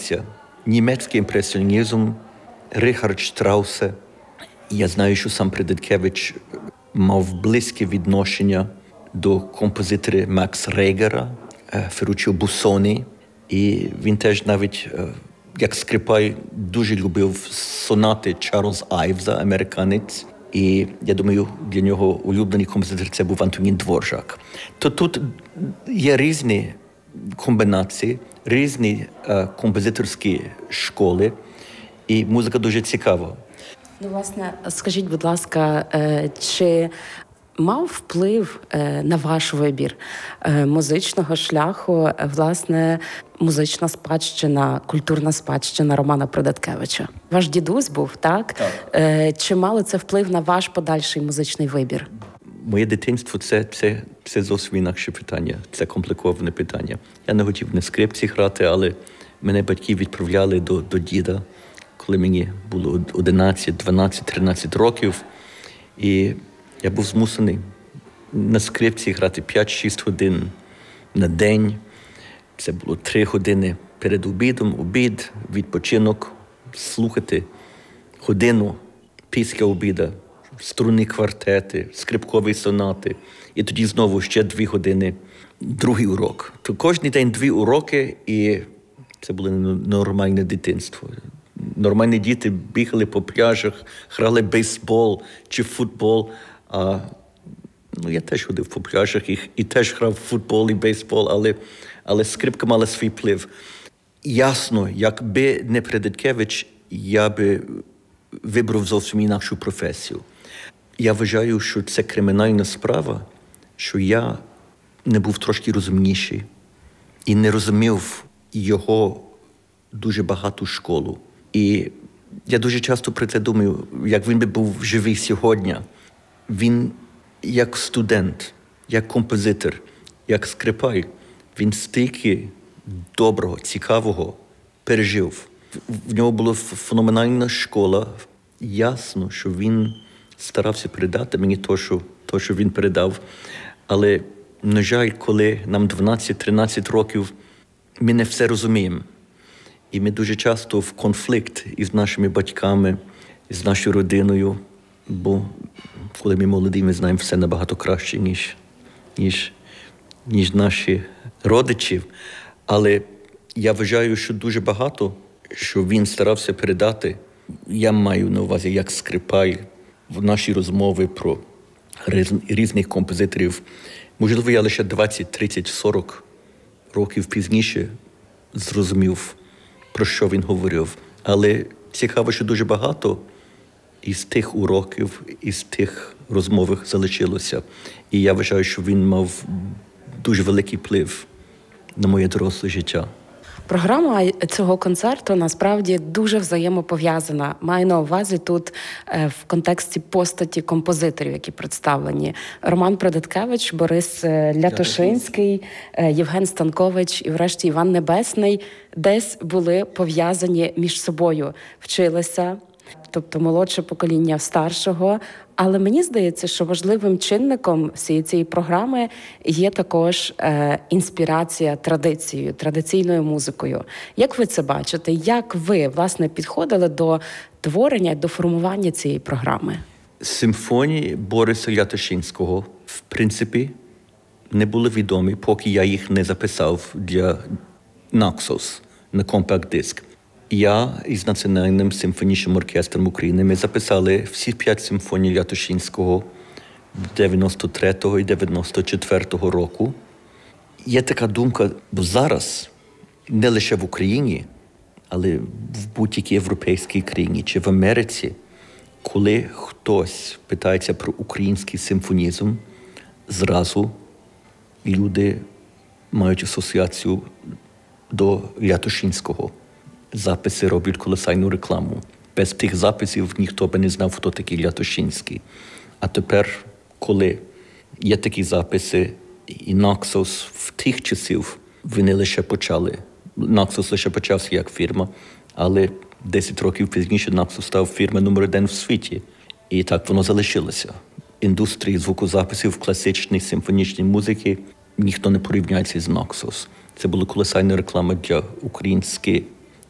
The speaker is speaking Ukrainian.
комбінація. Німецький імпресіонізм, Рихард Штраусе. Я знаю, що сам Придиткевич мав близьке відношення до композитора Макса Регера, Ферруччо Бусоні. І він теж навіть, як скрипаль, дуже любив сонати Чарльза Айвза, американець. І, я думаю, для нього улюблений композитор – це був Антонін Дворжак. То тут є різні комбінації, різні композиторські школи, і музика дуже цікава. Ну, власне, скажіть, будь ласка, чи мав вплив на ваш вибір музичного шляху, власне, музична спадщина, культурна спадщина Романа Придаткевича? Ваш дідусь був, так? Так. Чи мало це вплив на ваш подальший музичний вибір? Моє дитинство – це зовсім інакше питання. Це компліковане питання. Я не хотів на скрипці грати, але мене батьки відправляли до діда, коли мені було 11, 12, 13 років. І я був змусений на скрипці грати 5-6 годин на день. Це було 3 години перед обідом, обід, відпочинок, слухати годину після обіду, струнні квартети, скрипкові сонати. І тоді знову ще 2 години, другий урок. То кожен день 2 уроки, і це було нормальне дитинство. Нормальні діти бігали по пляжах, грали бейсбол чи футбол. Я теж ходив по пляжах і теж грав в футбол і бейсбол, але скрипка мала свій вплив. Ясно, якби не Придаткевич, я би вибрав зовсім інакшу професію. Я вважаю, що це кримінальна справа, що я не був трошки розумніший і не розумів його дуже багату школу. І я дуже часто про це думаю, як він би був живий сьогодні. Він як студент, як композитор, як скрипаль, він стільки доброго, цікавого пережив. В нього була феноменальна школа. Ясно, що він старався передати мені те, що він передав. Але, на жаль, коли нам 12-13 років, ми не все розуміємо. І ми дуже часто в конфлікт із нашими батьками, з нашою родиною, бо коли ми молоді, ми знаємо все набагато краще, ніж наші родичі. Але я вважаю, що дуже багато, що він старався передати, я маю на увазі як скрипаль, в наші розмови про різних композиторів. Можливо, я лише 20, 30, 40 років пізніше зрозумів, про що він говорив. Але цікаво, що дуже багато із тих уроків, із тих розмов залишилося. І я вважаю, що він мав дуже великий вплив на моє доросле життя. Програма цього концерту насправді дуже взаємопов'язана. Маю на увазі тут в контексті постаті композиторів, які представлені. Роман Придаткевич, Борис Лятошинський, Євген Станкович і врешті Іван Небесний десь були пов'язані між собою, вчилися, тобто молодше покоління старшого. Але мені здається, що важливим чинником всієї цієї програми є також інспірація традицією, традиційною музикою. Як ви це бачите? Як ви, власне, підходили до творення, до формування цієї програми? Симфонії Бориса Лятошинського, в принципі, не були відомі, поки я їх не записав для Naxos на компакт-диск. Я із Національним симфонічним оркестром України ми записали всі 5 симфоній Лятошинського 93-го і 94-го року. Є така думка, бо зараз, не лише в Україні, але в будь-якій європейській країні чи в Америці, коли хтось питається про український симфонізм, зразу люди мають асоціацію до Лятошинського. Записи роблять колосальну рекламу. Без тих записів ніхто би не знав, хто такий Лятошинський. А тепер, коли є такі записи, і Naxos в тих часів вони лише почали. Naxos лише почався як фірма, але 10 років пізніше Naxos став фірмою номер 1 в світі. І так воно залишилося. Індустрії звукозаписів класичної симфонічної музики ніхто не порівняється з Naxos. Це була колосальна реклама для української